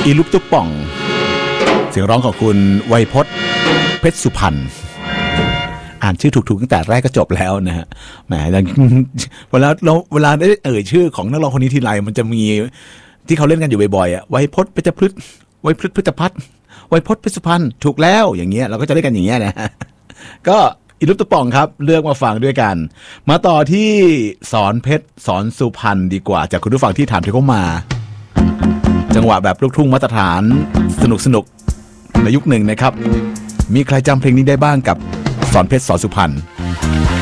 อีลูกตุ๊กป่องเสียงร้องของคุณไวยพจน์เพชรสุพรรณอ่านชื่อถูกๆตั้งแต่แรกก็จบแล้วนะฮะแหมเวลาได้ชื่อของนักร้องคนนี้ทีไรมันจะมีที่เขาเล่นกันอยู่บ่อยๆอ่ะไวยพจน์เพชรพฤกษ์ไวยพฤกษ์พฤษพัฒน์ไวยพจน์เพชรสุพรรณถูกแล้วอย่างเงี้ยเราก็จะเล่นกันอย่างเงี้ยนะก็อีลูกตุ๊กป่องครับเลือกมาฟังด้วยกันมาต่อที่สอนเพชรสอนสุพรรณดีกว่าจากคุณผู้ฟังที่ถามที่เขามาจังหวะแบบลูกทุ่งมาตรฐานสนุกในยุคหนึ่งนะครับมีใครจำเพลงนี้ได้บ้างกับสอนเพชรสอนสุพรรณ